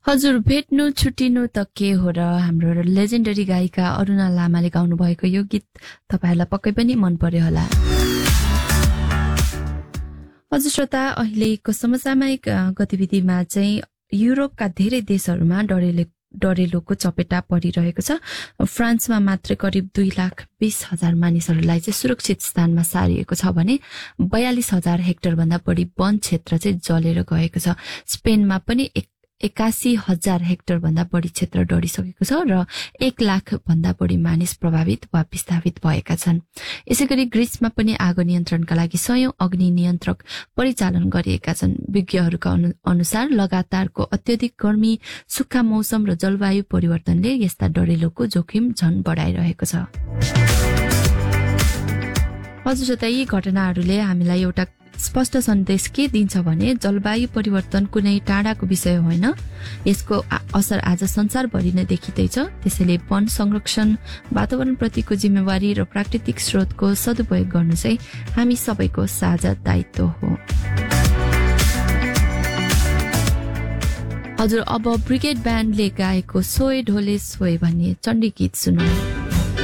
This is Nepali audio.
हजुर भेट्नु छुट्टिनु त के हो र हाम्रो लेजेन्डरी गायिका अरुणा लामाले गाउनु भएको यो गीत तपाईहरुलाई पक्कै पनि मन पर्यो होला। हजुर श्रोता, अहिलेको समसामयिक गतिविधिमा चाहिँ युरोपका धेरै देशहरूमा डरेलोको चपेटा परिरहेको छ। फ्रान्समा मात्र करिब 2,20,000 मानिसहरूलाई चाहिँ सुरक्षित स्थानमा सारिएको छ भने 42,000 हेक्टर भन्दा बढी वन क्षेत्र चाहिँ जलेर गएको छ। स्पेनमा पनि 81,000 हेक्टर भन्दा बढी क्षेत्र डढिसकेको छ र 1 लाख भन्दा बढी मानिस प्रभावित वा विस्थापित भएका छन्। यसैगरी ग्रीसमा पनि आगो नियन्त्रणका लागि 100औं अग्नि नियन्त्रक परिचालन गरिएका छन्। विज्ञहरूका अनुसार लगातारको अत्यधिक गर्मी, सुक्खा मौसम र जलवायु परिवर्तनले यस्ता डढेलोको जोखिम झन बढाइरहेको छ। हजुर श्रोता, यी घटनाहरूले हामीलाई एउटा स्पष्ट सन्देश के दिन्छ भने जलवायु परिवर्तन कुनै टाढाको विषय होइन, यसको असर आज संसारभरि नै देखिँदैछ। त्यसैले वन संरक्षण, वातावरण प्रतिको जिम्मेवारी र प्राकृतिक स्रोतको सदुपयोग गर्नु चाहिँ हामी सबैको साझा दायित्व हो। हजुर, अब ब्रिगेड ब्यान्डले गाएको सोए ढोले सोए भन्ने चण्डी गीत सुनौं।